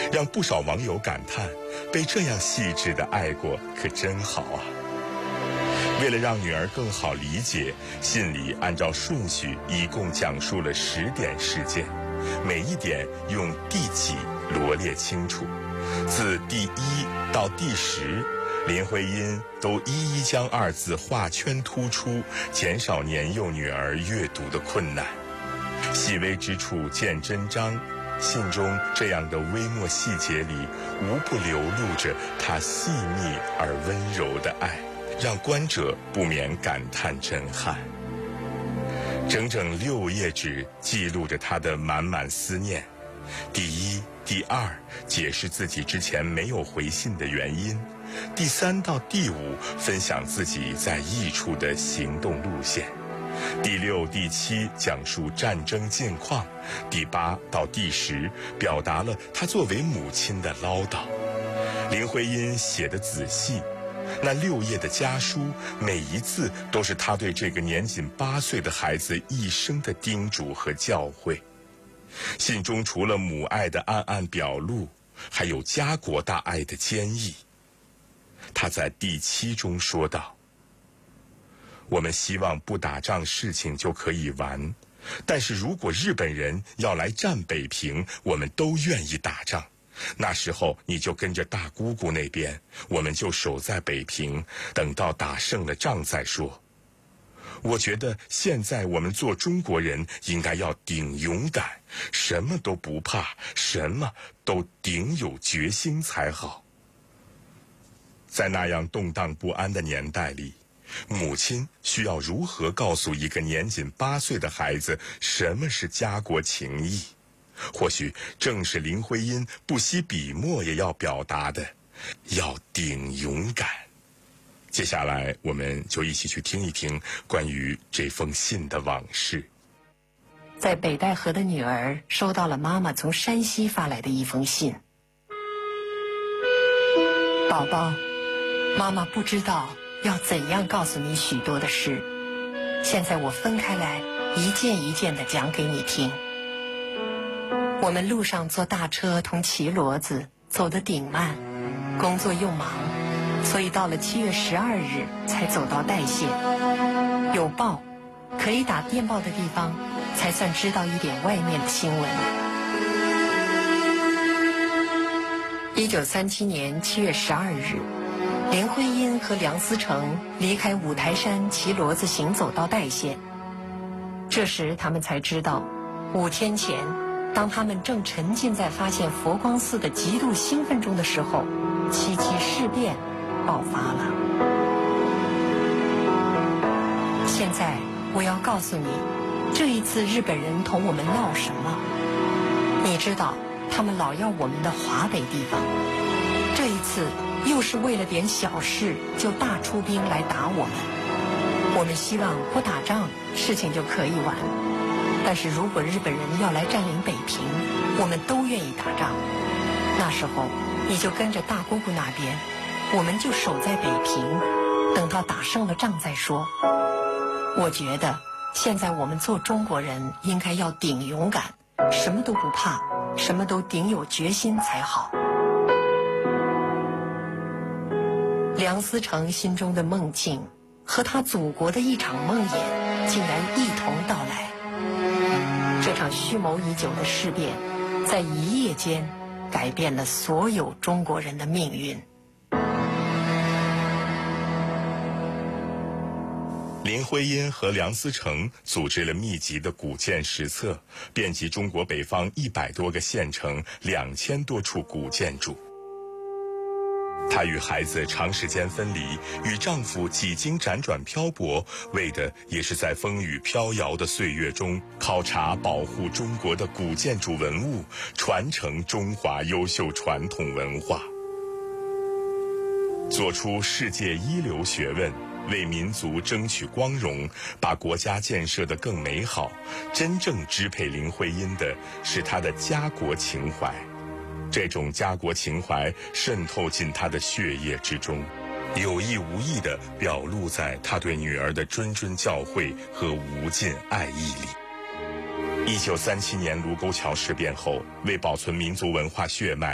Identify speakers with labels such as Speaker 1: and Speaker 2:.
Speaker 1: 让不少网友感叹，被这样细致的爱过可真好啊。为了让女儿更好理解，信里按照顺序一共讲述了10点事件，每一点用第几罗列清楚，自第1到第10，林徽因都一一将2字画圈突出，减少年幼女儿阅读的困难。细微之处见真章，信中这样的微末细节里，无不流露着她细腻而温柔的爱，让观者不免感叹震撼。整整6页纸记录着她的满满思念。第1、第2解释自己之前没有回信的原因，第3到第5分享自己在异处的行动路线，第6、第7讲述战争近况，第8到第10表达了她作为母亲的唠叨。林徽因写得仔细，那6页的家书，每一字都是她对这个年仅8岁的孩子一生的叮嘱和教诲。信中除了母爱的暗暗表露，还有家国大爱的坚毅。她在第7中说道：我们希望不打仗事情就可以完，但是如果日本人要来占北平，我们都愿意打仗。那时候你就跟着大姑姑那边，我们就守在北平，等到打胜了仗再说。我觉得现在我们做中国人应该要顶勇敢，什么都不怕，什么都顶有决心才好。在那样动荡不安的年代里，母亲需要如何告诉一个年仅8岁的孩子什么是家国情谊？或许正是林徽因不惜笔墨也要表达的，要顶勇敢。接下来我们就一起去听一听关于这封信的往事。
Speaker 2: 在北戴河的女儿收到了妈妈从山西发来的一封信。宝宝，妈妈不知道要怎样告诉你许多的事，现在我分开来一件一件地讲给你听。我们路上坐大车同骑骡子，走得顶慢，工作又忙，所以到了7月12日才走到代县。有报，可以打电报的地方，才算知道一点外面的新闻。1937年7月12日，林徽因和梁思成离开五台山，骑骡子行走到代县。这时他们才知道，5天前当他们正沉浸在发现佛光寺的极度兴奋中的时候，7.7事变爆发了。现在我要告诉你，这一次日本人同我们闹什么？你知道，他们老要我们的华北地方，这一次又是为了点小事就大出兵来打我们。我们希望不打仗，事情就可以完。但是如果日本人要来占领北平，我们都愿意打仗。那时候你就跟着大姑姑那边，我们就守在北平，等到打胜了仗再说。我觉得现在我们做中国人应该要顶勇敢，什么都不怕，什么都顶有决心才好。梁思成心中的梦境和他祖国的一场梦魇竟然一同到来。这场蓄谋已久的事变，在一夜间改变了所有中国人的命运。
Speaker 1: 林徽因和梁思成组织了密集的古建实测，遍及中国北方100多个县城，2000多处古建筑。她与孩子长时间分离，与丈夫几经辗转漂泊，为的也是在风雨飘摇的岁月中考察保护中国的古建筑文物，传承中华优秀传统文化，做出世界一流学问，为民族争取光荣，把国家建设得更美好。真正支配林徽因的是她的家国情怀，这种家国情怀渗透进她的血液之中，有意无意地表露在她对女儿的谆谆教诲和无尽爱意里。1937年卢沟桥事变后，为保存民族文化血脉，